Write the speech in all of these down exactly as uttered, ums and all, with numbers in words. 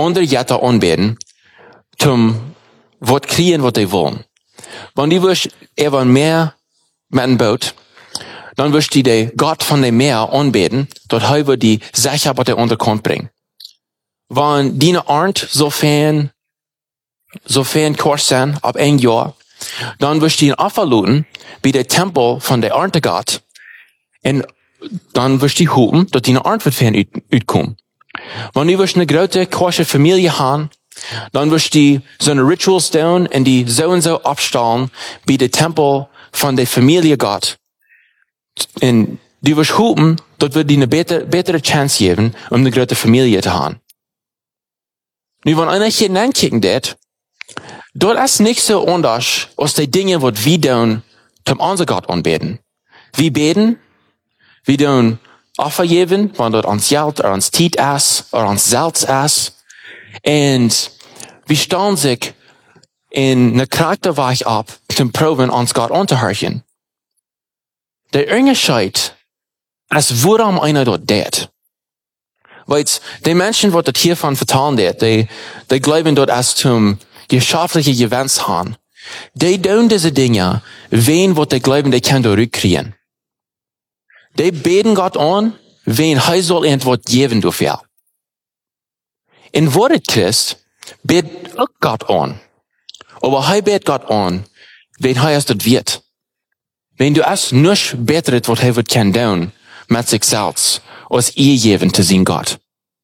andere Jätter anbeten, zum was kriegen, was die wollen. Wenn die wirst eher mehr mit einem Boot, dann wirst die den Gott von dem Meer anbeten, dort heute die Sache, was der unterkommt bringen. Wenn die Arndt sofern, sofern kurz sind, ab ein Jahr, dann wirst du ihn aufluden, bei der Tempel von der Arndt Gott, und dann wirst du hupen, dass die Arndt wird fern utkommen. Wenn du wirst eine große, kurze Familie haben, dann wirst du so eine Rituals tun und die so und so abstellen bei der Tempel von der Familie Gott. Und du wirst hupen, dort wird dir eine bessere, bessere Chance geben, um eine große Familie zu haben. Nu, wenn einer hier hineinkicken wird, dort ist nicht so anders, als die Dinge, die wir tun, zum unser Gott anbeten. Wir beten, wir tun Opfer geben, wenn dort ans Geld oder ans Tiet ist, oder ans Salz ist. Und wir stellen sich in eine Charakterweise ab, zum Proben, uns Gott anzuhören. Der Unterschied ist, worum einer dort tät. Weil die Menschen, die dort hiervon vertellen wird, die, die glauben dort als zum geschäftliche Events haben, die tun diese Dinge, wen, wo die glauben, die können zurückkriegen. Die beten Gott an, wen er soll Antwort geben dafür. In Wort Christ bet auch Gott an. Aber er bet Gott an, wen er es dort wird. Wenn du es nicht betret, was er wird kann tun, mit sich selbst, als ihr geben zu sein Gott.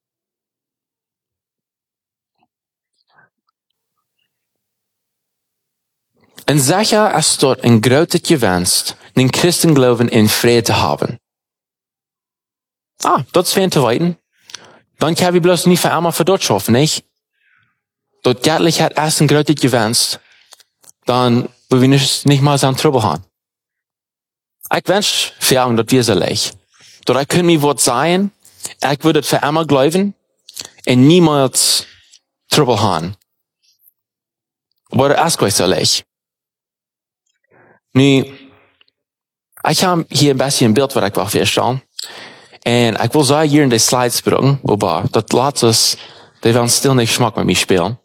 Und sicher ist dort ein großes Gewinst, den Christenglauben in Frieden zu haben. Ah, das ist zu weiten. Dann kann wir bloß nicht für einmal für dort schaffen, nicht? Dort göttlich hat erst ein großes Gewinst, dann will wir nicht, nicht mal so einen Trouble haben. Ich wünsche für uns, dass wir so leicht. Dort ich können wir was sein, ich würde für einmal glauben, und niemals Trouble haben. Aber das ist gleich so leicht. Nu, ich habe hier ein bisschen ein Bild, was ich will feststellen. Und ich will so hier in die Slides bringen, aber das lässt uns, die werden still nicht Geschmack mit mir spielen.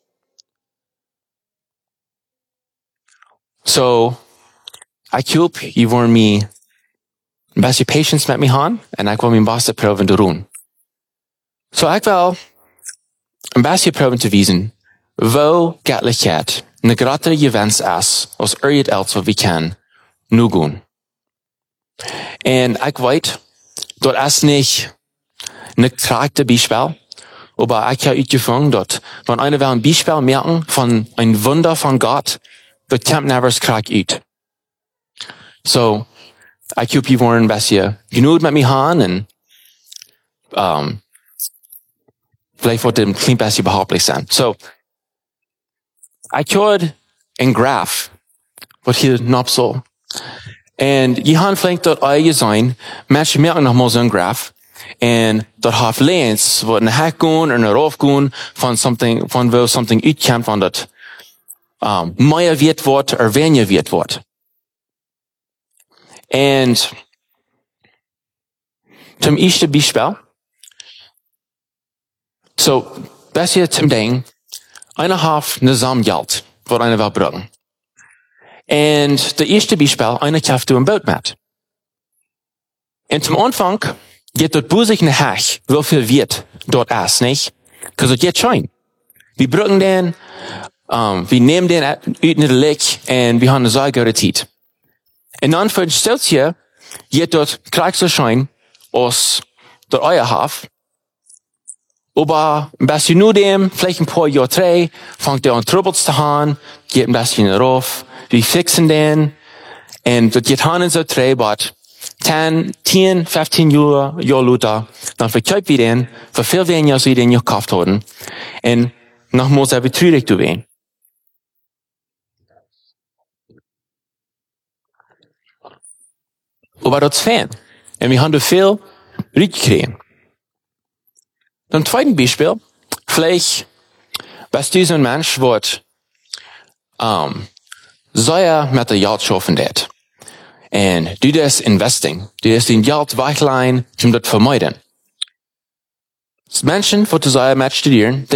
So, ich hoffe, ihr wollt mir ein bisschen Patience mit mir haben, und ich will mir ein bisschen proben zu tun. So, ich will ein bisschen proben zu wissen, wo Göttlichkeit eine größere Events ist, als irgendetwas, was wir können, nur gehen. Und ich weiß, dort ist nicht eine Charakter Beispiel, aber ich habe uitgefunden, dort, wenn einer will ein Beispiel merken von ein Wunder von Gott, dort kommt never das Charakter uit. So, ich hoffe, ihr wollt ein bisschen genug mit mir haben und um, vielleicht wird ein klein bisschen behaglich sein. So, ich habe ein Graph, was hier noch so. Und je haben vielleicht dort euer sein, Menschen merken noch mal so ein Graph, und dort hat Lens, wo eine Hack gehen und eine Rauf gehen, von something, von wo something uitkommt, von dort, um, mehr wird wird, oder weniger wird wird. Und, zum ersten Beispiel, so, das hier zum Ding, einer hat eine Samengeld, was einer will brauchen. Und der erste Beispiel, einer kauft du ein Boot mit. Und zum Anfang geht dort busig eine Hack, wie viel wird dort ist, nicht? Because dort geht schon. Wir brauchen den, um, wir nehmen den uit in der Licht, und wir haben eine sehr gute Zeit. Und dann für den Stelzje geht dort gleich so schön, als dort euer Haft. Aber ein bisschen nur dem, vielleicht ein paar Jahre drei, fängt er an Troubles zu haben, geht ein bisschen rauf, wir fixen den, und dort geht han so drei, aber zehn, zehn, fünfzehn Jahre, Jahre lauter, dann verkauft wir den, für viel weniger, als wir den gekauft haben, und nochmals er betrüdigt du wen. Aber das ist fein. Und wir haben da viel rückgekriegt. Dann zweiten Beispiel, vielleicht bist du so ein Mensch, der um, sehr Material schaffen wird. Und du das investing, du das den Geld wegleihen, um das zu vermeiden. Menschen, die sehr mit studieren,